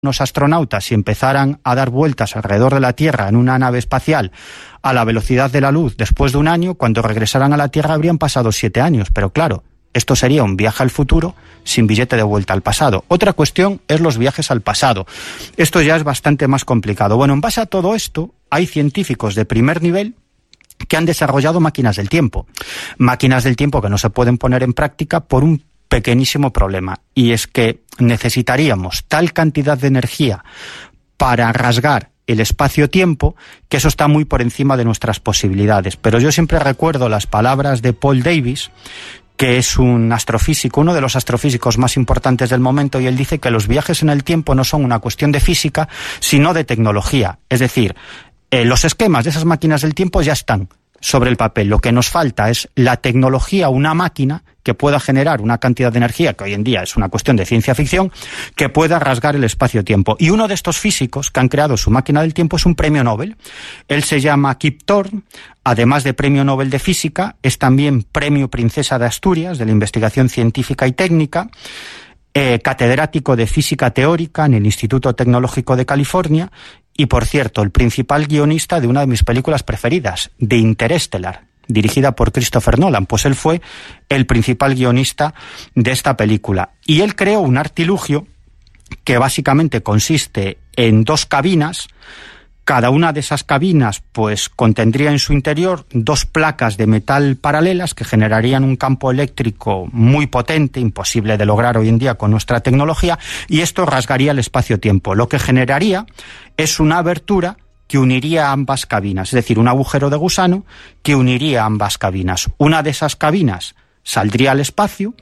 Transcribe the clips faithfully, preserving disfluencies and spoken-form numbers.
unos astronautas, si empezaran a dar vueltas alrededor de la Tierra en una nave espacial a la velocidad de la luz después de un año, cuando regresaran a la Tierra habrían pasado siete años. Pero claro, esto sería un viaje al futuro sin billete de vuelta al pasado. Otra cuestión es los viajes al pasado. Esto ya es bastante más complicado. Bueno, en base a todo esto, hay científicos de primer nivel que han desarrollado máquinas del tiempo. Máquinas del tiempo que no se pueden poner en práctica por un pequeñísimo problema, y es que necesitaríamos tal cantidad de energía para rasgar el espacio-tiempo que eso está muy por encima de nuestras posibilidades. Pero yo siempre recuerdo las palabras de Paul Davies, que es un astrofísico, uno de los astrofísicos más importantes del momento, y él dice que los viajes en el tiempo no son una cuestión de física, sino de tecnología. Es decir, eh, los esquemas de esas máquinas del tiempo ya están sobre el papel. Lo que nos falta es la tecnología, una máquina que pueda generar una cantidad de energía, que hoy en día es una cuestión de ciencia ficción, que pueda rasgar el espacio-tiempo. Y uno de estos físicos que han creado su máquina del tiempo es un premio Nobel. Él se llama Kip Thorne, además de premio Nobel de Física, es también premio Princesa de Asturias de la investigación científica y técnica, eh, catedrático de física teórica en el Instituto Tecnológico de California, y, por cierto, el principal guionista de una de mis películas preferidas, de Interestelar, dirigida por Christopher Nolan. Pues él fue el principal guionista de esta película. Y él creó un artilugio que básicamente consiste en dos cabinas. Cada una de esas cabinas pues contendría en su interior dos placas de metal paralelas que generarían un campo eléctrico muy potente, imposible de lograr hoy en día con nuestra tecnología, y esto rasgaría el espacio-tiempo. Lo que generaría es una abertura que uniría ambas cabinas, es decir, un agujero de gusano que uniría ambas cabinas. Una de esas cabinas saldría al espacio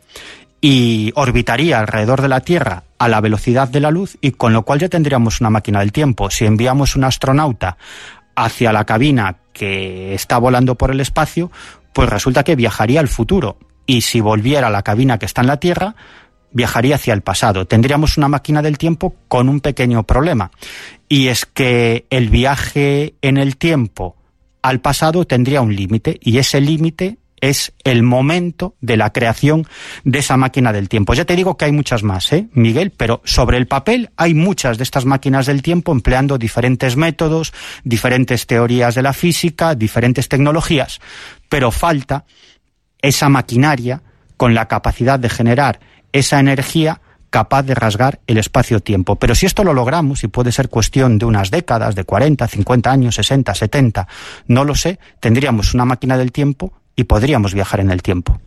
y orbitaría alrededor de la Tierra a la velocidad de la luz, y con lo cual ya tendríamos una máquina del tiempo. Si enviamos un astronauta hacia la cabina que está volando por el espacio, pues resulta que viajaría al futuro, y si volviera a la cabina que está en la Tierra, viajaría hacia el pasado. Tendríamos una máquina del tiempo con un pequeño problema, y es que el viaje en el tiempo al pasado tendría un límite, y ese límite es el momento de la creación de esa máquina del tiempo. Ya te digo que hay muchas más, ¿eh, Miguel? Pero sobre el papel hay muchas de estas máquinas del tiempo empleando diferentes métodos, diferentes teorías de la física, diferentes tecnologías, pero falta esa maquinaria con la capacidad de generar esa energía capaz de rasgar el espacio-tiempo. Pero si esto lo logramos, y puede ser cuestión de unas décadas, de cuarenta, cincuenta años, sesenta, setenta, no lo sé, tendríamos una máquina del tiempo y podríamos viajar en el tiempo.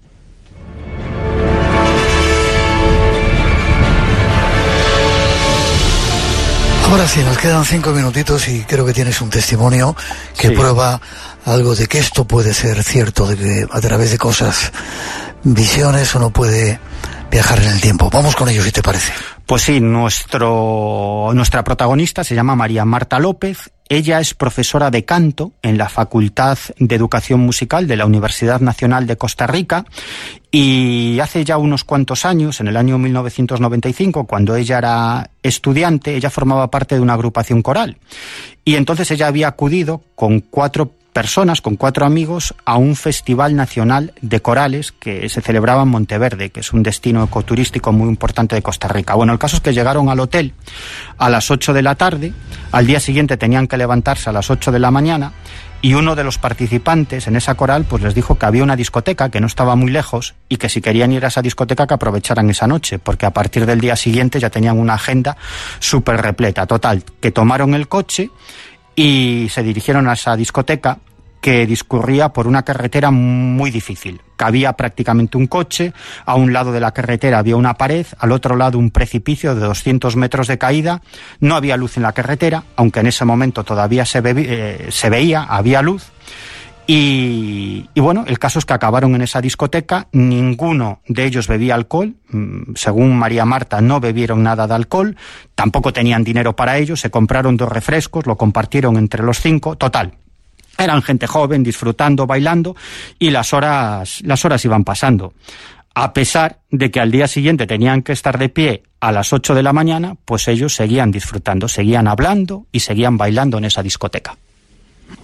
Ahora sí, nos quedan cinco minutitos y creo que tienes un testimonio que sí prueba algo de que esto puede ser cierto, de que a través de cosas, visiones, uno puede viajar en el tiempo. Vamos con ello, si te parece. Pues sí, nuestro, nuestra protagonista se llama María Marta López. Ella es profesora de canto en la Facultad de Educación Musical de la Universidad Nacional de Costa Rica, y hace ya unos cuantos años, en el año mil novecientos noventa y cinco, cuando ella era estudiante, ella formaba parte de una agrupación coral, y entonces ella había acudido con cuatro personas, con cuatro amigos, a un festival nacional de corales que se celebraba en Monteverde, que es un destino ecoturístico muy importante de Costa Rica. Bueno, el caso es que llegaron al hotel a las ocho de la tarde, al día siguiente tenían que levantarse a las ocho de la mañana, y uno de los participantes en esa coral pues les dijo que había una discoteca que no estaba muy lejos, y que si querían ir a esa discoteca que aprovecharan esa noche, porque a partir del día siguiente ya tenían una agenda súper repleta. Total, que tomaron el coche y se dirigieron a esa discoteca, que discurría por una carretera muy difícil. Cabía prácticamente un coche, a un lado de la carretera había una pared, al otro lado un precipicio de doscientos metros de caída, no había luz en la carretera, aunque en ese momento todavía se, ve, eh, se veía, había luz, y, y bueno, el caso es que acabaron en esa discoteca. Ninguno de ellos bebía alcohol, según María Marta no bebieron nada de alcohol, tampoco tenían dinero para ello, se compraron dos refrescos, lo compartieron entre los cinco, total. Eran gente joven, disfrutando, bailando, y las horas, las horas iban pasando. A pesar de que al día siguiente tenían que estar de pie a las ocho de la mañana, pues ellos seguían disfrutando, seguían hablando y seguían bailando en esa discoteca.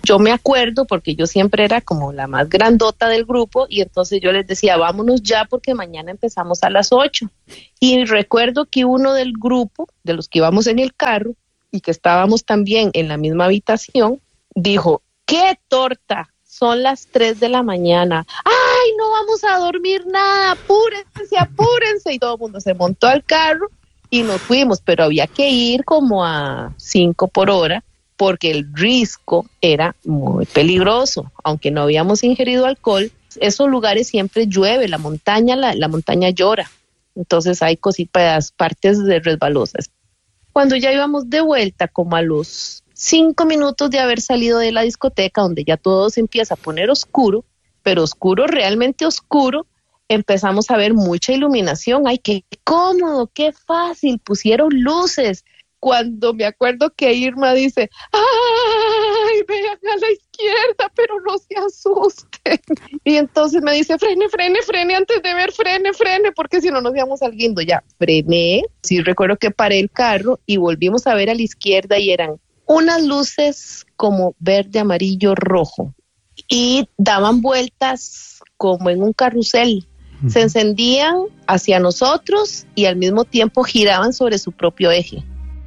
yo me acuerdo porque yo siempre era como la más grandota del grupo y entonces yo les decía, vámonos ya porque mañana empezamos a las ocho. Y recuerdo que uno del grupo, de los que íbamos en el carro y que estábamos también en la misma habitación, dijo, ¡qué torta! Son las tres de la mañana. ¡Ay, no vamos a dormir nada! ¡Apúrense, apúrense! Y todo el mundo se montó al carro y nos fuimos, pero había que ir como a cinco por hora porque el risco era muy peligroso. Aunque no habíamos ingerido alcohol, esos lugares siempre llueve, la montaña, la, la montaña llora. Entonces hay cositas, partes de resbalosas. Cuando ya íbamos de vuelta, como a los cinco minutos de haber salido de la discoteca, donde ya todo se empieza a poner oscuro, pero oscuro, realmente oscuro, empezamos a ver mucha iluminación. ¡Ay, qué cómodo, qué fácil! Pusieron luces. Cuando me acuerdo que Irma dice, ¡ay, vean a la izquierda, pero no se asusten! Y entonces me dice, frene, frene, frene, antes de ver, frene, frene, porque si no nos íbamos al guindo. Ya, frené. Sí, recuerdo que paré el carro y volvimos a ver a la izquierda y eran unas luces como verde, amarillo, rojo. Y daban vueltas como en un carrusel. Se encendían hacia nosotros y al mismo tiempo giraban sobre su propio eje.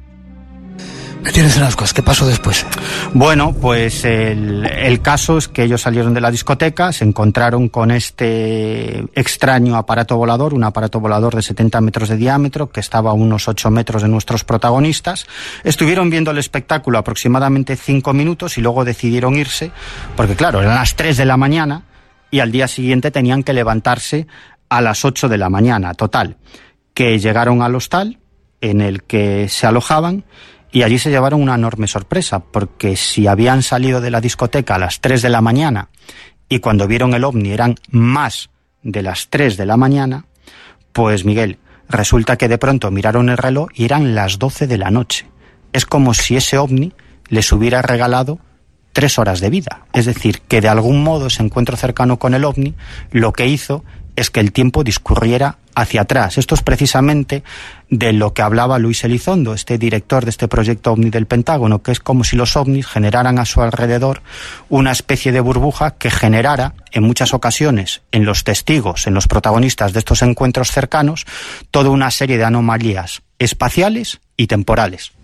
Me tienes en ascuas, ¿qué pasó después? Bueno, pues el, el caso es que ellos salieron de la discoteca, se encontraron con este extraño aparato volador, un aparato volador de setenta metros de diámetro, que estaba a unos ocho metros de nuestros protagonistas. Estuvieron viendo el espectáculo aproximadamente cinco minutos y luego decidieron irse, porque claro, eran las tres de la mañana y al día siguiente tenían que levantarse a las ocho de la mañana, total, que llegaron al hostal en el que se alojaban. Y allí se llevaron una enorme sorpresa, porque si habían salido de la discoteca a las tres de la mañana y cuando vieron el ovni eran más de las tres de la mañana, pues Miguel, resulta que de pronto miraron el reloj y eran las doce de la noche. Es como si ese ovni les hubiera regalado tres horas de vida. Es decir, que de algún modo ese encuentro cercano con el ovni lo que hizo es que el tiempo discurriera hacia atrás. Esto es precisamente de lo que hablaba Luis Elizondo, este director de este proyecto OVNI del Pentágono, que es como si los ovnis generaran a su alrededor una especie de burbuja que generara, en muchas ocasiones, en los testigos, en los protagonistas de estos encuentros cercanos, toda una serie de anomalías espaciales y temporales.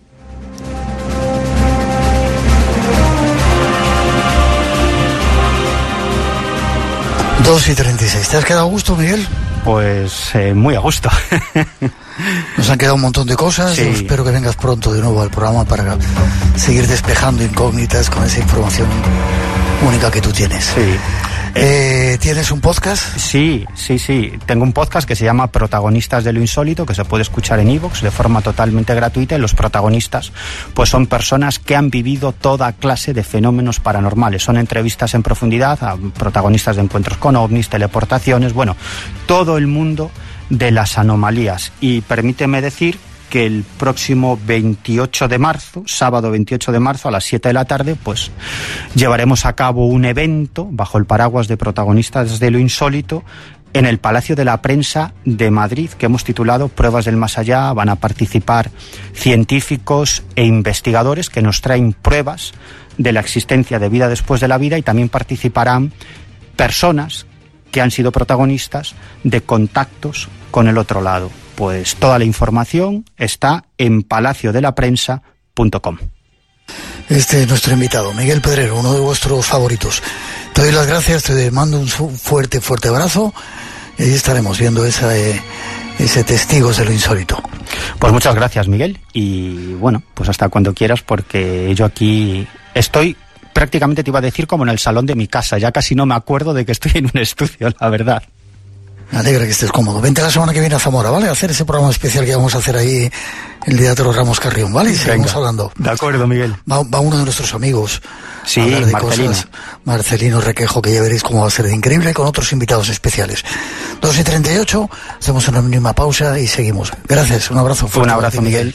dos y treinta y seis. ¿Te has quedado a gusto, Miguel? Pues eh, muy a gusto. Nos han quedado un montón de cosas. Sí. Yo espero que vengas pronto de nuevo al programa para seguir despejando incógnitas con esa información única que tú tienes. Sí. Eh, ¿Tienes un podcast? Sí, sí, sí. Tengo un podcast que se llama Protagonistas de lo Insólito, que se puede escuchar en iVoox de forma totalmente gratuita. Y los protagonistas pues son personas que han vivido toda clase de fenómenos paranormales. Son entrevistas en profundidad a protagonistas de encuentros con ovnis, teleportaciones, bueno, todo el mundo de las anomalías. Y permíteme decir que el próximo veintiocho de marzo, sábado veintiocho de marzo a las siete de la tarde, pues llevaremos a cabo un evento bajo el paraguas de Protagonistas de lo Insólito en el Palacio de la Prensa de Madrid, que hemos titulado Pruebas del Más Allá. Van a participar científicos e investigadores que nos traen pruebas de la existencia de vida después de la vida, y también participarán personas que han sido protagonistas de contactos con el otro lado. Pues toda la información está en palacio de la prensa punto com. Este es nuestro invitado, Miguel Pedrero, uno de vuestros favoritos. Te doy las gracias, te mando un fuerte, fuerte abrazo y ahí estaremos viendo esa, eh, ese Testigos de lo Insólito. Pues muchas gracias, Miguel, y bueno, pues hasta cuando quieras, porque yo aquí estoy, prácticamente te iba a decir como en el salón de mi casa, ya casi no me acuerdo de que estoy en un estudio, la verdad. Me alegra que estés cómodo. Vente la semana que viene a Zamora, ¿vale? A hacer ese programa especial que vamos a hacer ahí el Teatro Ramos Carrión, ¿vale? Y seguimos hablando. De acuerdo, Miguel. Va, va uno de nuestros amigos. Sí, a hablar de Marcelino. Cosas. Marcelino Requejo, que ya veréis cómo va a ser de increíble, con otros invitados especiales. dos y treinta y ocho, hacemos una mínima pausa y seguimos. Gracias, un abrazo fuerte. Un abrazo, Miguel.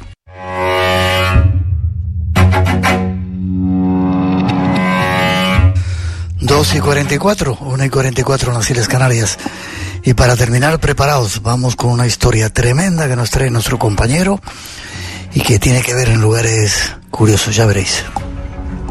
dos y cuarenta y cuatro, una y cuarenta y cuatro en las Islas Canarias. Y para terminar, preparados, vamos con una historia tremenda que nos trae nuestro compañero y que tiene que ver en lugares curiosos, ya veréis.